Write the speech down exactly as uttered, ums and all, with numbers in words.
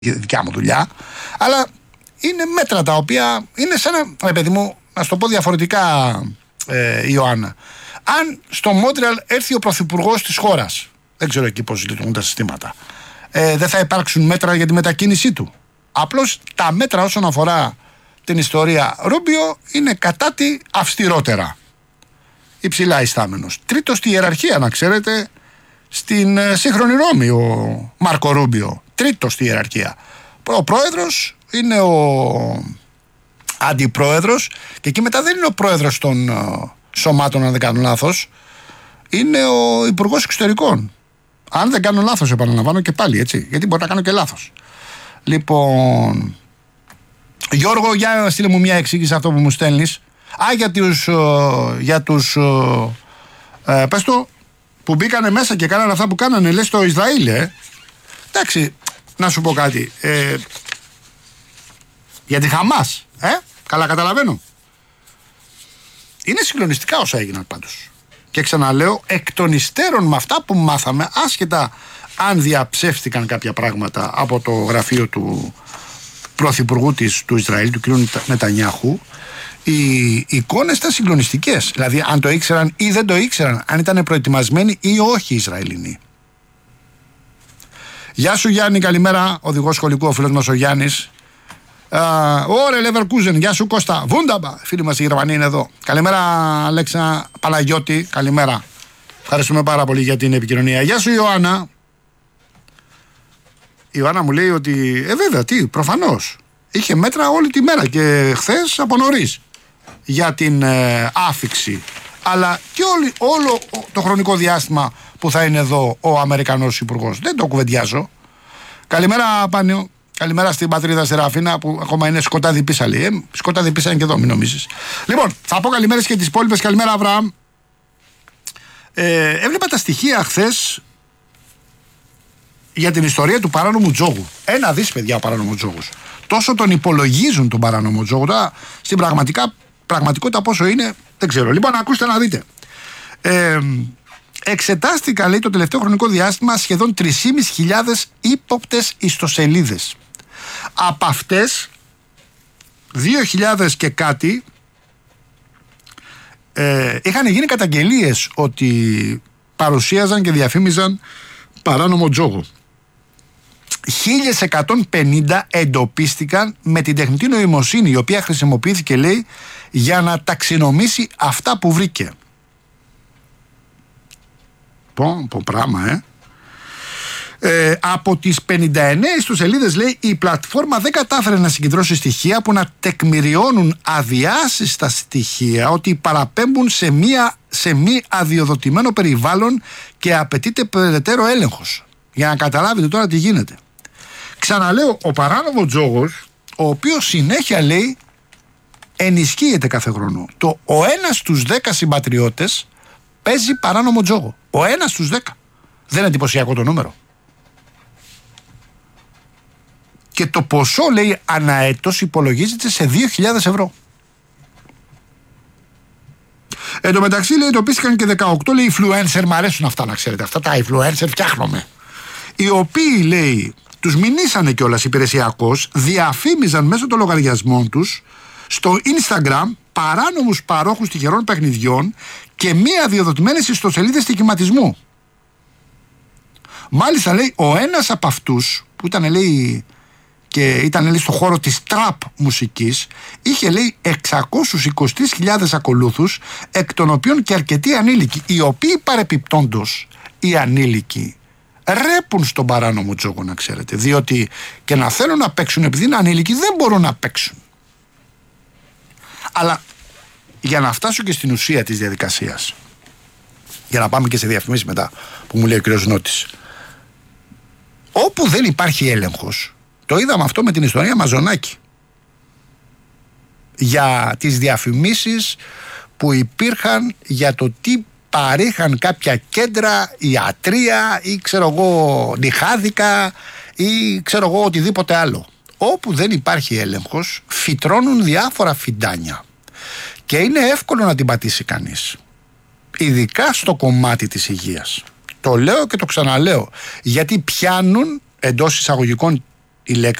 η δικιά μου δουλειά, αλλά είναι μέτρα τα οποία είναι σαν να, ρε παιδί μου, να σου το πω διαφορετικά, ε, Ιωάννα. Αν στο Μόντρεαλ έρθει ο πρωθυπουργός της χώρας, δεν ξέρω εκεί πώς λειτουργούν τα συστήματα, ε, δεν θα υπάρξουν μέτρα για τη μετακίνησή του. Απλώς τα μέτρα όσον αφορά την ιστορία Ρούμπιο είναι κατά τη αυστηρότερα. Υψηλά ιστάμενος. Τρίτος στη ιεραρχία, να ξέρετε, στην ε, σύγχρονη Ρώμη ο Μάρκο Ρούμπιο. Τρίτος στη ιεραρχία. Ο πρόεδρος είναι ο αντιπρόεδρος και εκεί μετά δεν είναι ο πρόεδρος των ε, σωμάτων, αν δεν κάνω λάθος. Είναι ο υπουργός εξωτερικών. Αν δεν κάνω λάθος, επαναλαμβάνω και πάλι, έτσι, γιατί μπορεί να κάνω και λάθος. Λοιπόν, Γιώργο, για στείλε μου μια εξήγηση αυτό που μου στέλνεις. Α, για τους, για τους ε, πες το, που μπήκανε μέσα και κάνανε αυτά που κάνανε, λες, στο Ισραήλ, ε. Εντάξει, να σου πω κάτι. Ε, για τη Χαμάς, ε, καλά καταλαβαίνω. Είναι συγκλονιστικά όσα έγιναν πάντως. Και ξαναλέω, εκ των υστέρων με αυτά που μάθαμε, άσχετα αν διαψεύστηκαν κάποια πράγματα από το γραφείο του πρωθυπουργού της, του Ισραήλ, του κ. Νετανιάχου, οι εικόνες ήταν συγκλονιστικές. Δηλαδή, αν το ήξεραν ή δεν το ήξεραν, αν ήταν προετοιμασμένοι ή όχι οι Ισραηλινοί. Γεια σου Γιάννη, καλημέρα. Οδηγός σχολικού, ο φίλος μας ο Γιάννης. Ωρε Λεβερκούζεν, γεια σου Κώστα. Βούνταμπα, φίλοι μας οι Γερμανοί είναι εδώ. Καλημέρα Αλέξα Παλαγιώτη, καλημέρα. Ευχαριστούμε πάρα πολύ για την επικοινωνία. Γεια σου Ιωάννα. Η Ιωάννα μου λέει ότι, ε βέβαια, τι, προφανώς. Είχε μέτρα όλη τη μέρα και χθες από νωρίς για την ε, άφιξη. Αλλά και όλη, όλο το χρονικό διάστημα που θα είναι εδώ ο Αμερικανός Υπουργός. Δεν το κουβεντιάζω. Καλημέρα Πάνιο. Καλημέρα στην πατρίδα Σεραφίνα που ακόμα είναι σκοτάδι πίσαλη. Ε, σκοτάδι πίσαλη και εδώ, μην νομίζεις. Λοιπόν, θα πω καλημέρες και τις υπόλοιπες. Καλημέρα Αβραάμ. Ε, έβλεπα τα στοιχεία χθες για την ιστορία του παράνομου τζόγου. Ένα δις, παιδιά, ο παράνομος τζόγος. Τόσο τον υπολογίζουν τον παράνομο τζόγο. Τώρα στην πραγματικά, πραγματικότητα πόσο είναι, δεν ξέρω. Λοιπόν, ακούστε να δείτε. Ε, εξετάστηκαν, λέει, το τελευταίο χρονικό διάστημα σχεδόν τρεις χιλιάδες πεντακόσιες ύποπτες ιστοσελίδες. Από αυτές δύο χιλιάδες και κάτι ε, είχαν γίνει καταγγελίες ότι παρουσίαζαν και διαφήμιζαν παράνομο τζόγο. χίλια εκατόν πενήντα εντοπίστηκαν με την τεχνητή νοημοσύνη, η οποία χρησιμοποιήθηκε, λέει, για να ταξινομήσει αυτά που βρήκε. Πω, πω πράγμα, ε. ε. Από τις πενήντα εννέα ιστοσελίδες, λέει, η πλατφόρμα δεν κατάφερε να συγκεντρώσει στοιχεία που να τεκμηριώνουν αδιάσυστα στοιχεία ότι παραπέμπουν σε, μία, σε μη αδειοδοτημένο περιβάλλον και απαιτείται περαιτέρω έλεγχος. Για να καταλάβετε τώρα τι γίνεται. Ξαναλέω, ο παράνομος τζόγος, ο οποίος συνέχεια, λέει, ενισχύεται κάθε χρόνο. Το ο ένας στους δέκα συμπατριώτες παίζει παράνομο τζόγο. Ο ένας στους δέκα. Δεν είναι εντυπωσιακό το νούμερο? Και το ποσό, λέει, αναέτος υπολογίζεται σε δύο χιλιάδες ευρώ. Εν τω μεταξύ, λέει, εντοπίστηκαν και δεκαοκτώ, λέει, influencer. Μ' αρέσουν αυτά, να ξέρετε. Αυτά τα influencer φτιάχνομαι. Οι οποίοι, λέει, τους μηνύσανε κιόλας υπηρεσιακώς, διαφήμιζαν μέσω των λογαριασμών τους στο Instagram παράνομους παρόχους τυχερών παιχνιδιών και μη αδειοδοτημένες ιστοσελίδες στοιχηματισμού. Μάλιστα, λέει, ο ένας από αυτούς που ήταν, λέει, και ήταν, λέει, στο χώρο της trap μουσικής, είχε, λέει, εξακόσιες είκοσι τρεις χιλιάδες ακολούθους, εκ των οποίων και αρκετοί ανήλικοι, οι οποίοι παρεπιπτόντως οι ανήλικοι ρέπουν στον παράνομο τζόγο, να ξέρετε, διότι και να θέλουν να παίξουν επειδή είναι ανήλικοι δεν μπορούν να παίξουν. Αλλά για να φτάσω και στην ουσία της διαδικασίας, για να πάμε και σε διαφημίσεις μετά που μου λέει ο κ. Νότης, όπου δεν υπάρχει έλεγχος, το είδαμε αυτό με την ιστορία Μαζονάκη, για τις διαφημίσεις που υπήρχαν για το τι παρήχαν κάποια κέντρα, ιατρία ή ξέρω εγώ νυχάδικα ή ξέρω εγώ οτιδήποτε άλλο. Όπου δεν υπάρχει έλεγχος, φυτρώνουν διάφορα φιντάνια και είναι εύκολο να την πατήσει κανείς, ειδικά στο κομμάτι της υγείας. Το λέω και το ξαναλέω, γιατί πιάνουν εντός εισαγωγικών η λέξη